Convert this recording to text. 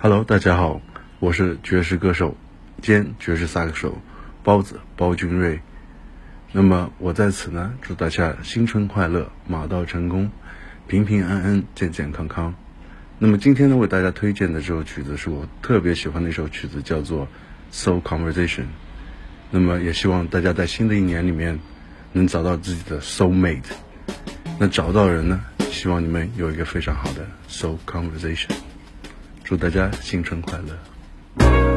Hello， 大家好，我是爵士歌手兼爵士萨克手包子包君瑞。那么我在此呢，祝大家新春快乐，马到成功，平平安安，健健康康。那么今天呢，为大家推荐的这首曲子是我特别喜欢的一首曲子，叫做 Soul Conversation。那么也希望大家在新的一年里面能找到自己的 soul mate。那找到人呢，希望你们有一个非常好的 soul conversation。祝大家新春快乐。